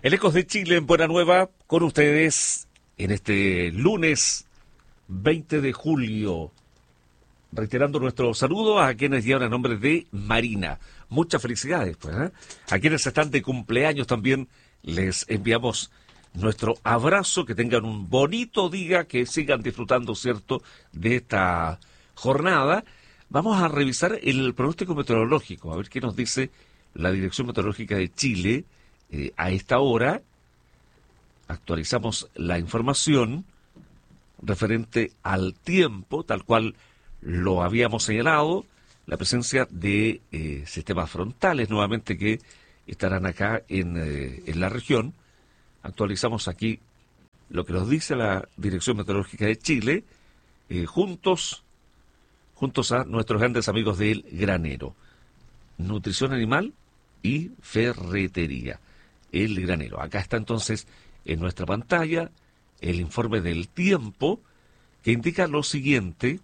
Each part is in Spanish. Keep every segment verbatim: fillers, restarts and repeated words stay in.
El Ecos de Chile en Buena Nueva con ustedes en este lunes veinte de julio. Reiterando nuestro saludo a quienes llevan el nombre de Marina. Muchas felicidades, pues, ¿eh? A quienes están de cumpleaños también les enviamos nuestro abrazo, que tengan un bonito día, que sigan disfrutando, ¿cierto?, de esta jornada. Vamos a revisar el pronóstico meteorológico, a ver qué nos dice la Dirección Meteorológica de Chile eh, a esta hora. Actualizamos la información referente al tiempo, tal cual lo habíamos señalado, la presencia de eh, sistemas frontales nuevamente que estarán acá en, eh, en la región. Actualizamos aquí lo que nos dice la Dirección Meteorológica de Chile, eh, juntos, juntos a nuestros grandes amigos del granero. Nutrición animal y ferretería. El granero. Acá está entonces en nuestra pantalla el informe del tiempo que indica lo siguiente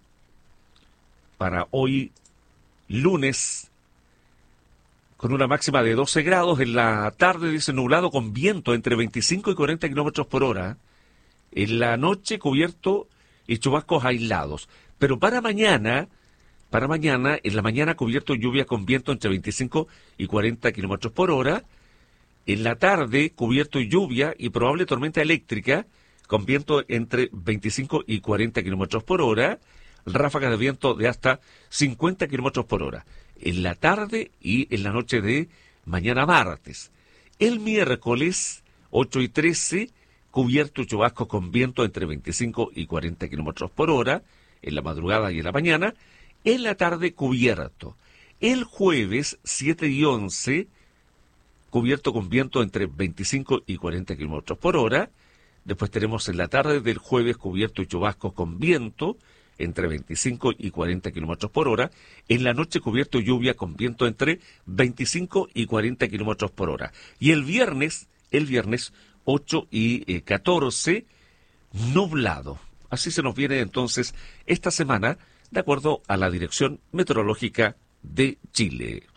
para hoy lunes, con una máxima de doce grados, en la tarde dice nublado con viento entre veinticinco y cuarenta kilómetros por hora, en la noche cubierto y chubascos aislados, pero para mañana, para mañana, en la mañana cubierto lluvia con viento entre veinticinco y cuarenta kilómetros por hora, en la tarde cubierto y lluvia y probable tormenta eléctrica con viento entre veinticinco y cuarenta kilómetros por hora, ráfagas de viento de hasta cincuenta kilómetros por hora, en la tarde y en la noche de mañana martes. El miércoles, ocho y trece, cubierto y chubascos con viento entre veinticinco y cuarenta kilómetros por hora, en la madrugada y en la mañana, en la tarde cubierto. El jueves, siete y once, cubierto con viento entre veinticinco y cuarenta kilómetros por hora. Después tenemos en la tarde del jueves cubierto y chubascos con viento entre veinticinco y cuarenta kilómetros por hora. En la noche cubierto y lluvia con viento entre veinticinco y cuarenta kilómetros por hora. Y el viernes, el viernes ocho y catorce, nublado. Así se nos viene entonces esta semana, de acuerdo a la Dirección Meteorológica de Chile.